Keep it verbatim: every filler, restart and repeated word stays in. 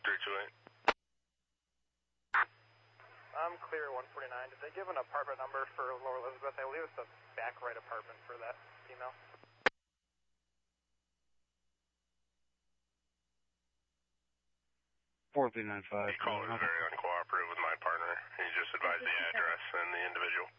three two eight. I'm clear, one forty-nine. Did they give an apartment number for Lower Elizabeth? I believe it's the back right apartment for that female. four three nine five. He called was very uncooperative with my partner. He just advised the address and the individual.